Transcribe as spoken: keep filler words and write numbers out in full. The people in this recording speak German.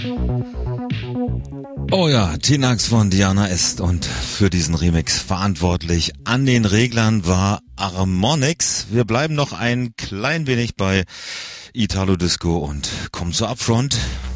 Oh ja, Tinax von Diana ist und für diesen Remix verantwortlich. An den Reglern war Harmonix. Wir bleiben noch ein klein wenig bei Italo Disco und kommen zur Upfront.